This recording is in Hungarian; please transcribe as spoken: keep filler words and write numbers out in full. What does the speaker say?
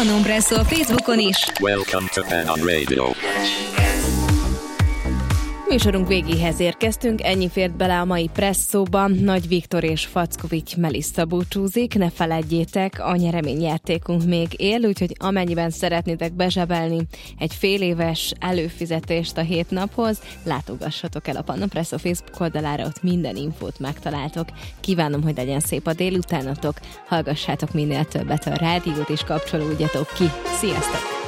Presso a Facebookon is. Welcome to Fan on Radio. Műsorunk végéhez érkeztünk, ennyi fért bele a mai Presszóban. Nagy Viktor és Fackovics Melissa búcsúzik, ne feledjétek, a nyereményjátékunk még él, úgyhogy amennyiben szeretnétek bezsebelni egy fél éves előfizetést a hét naphoz, látogassatok el a Panna Presso Facebook oldalára, ott minden infót megtaláltok. Kívánom, hogy legyen szép a délutánatok, hallgassátok minél többet a rádiót, és kapcsolódjatok ki. Sziasztok!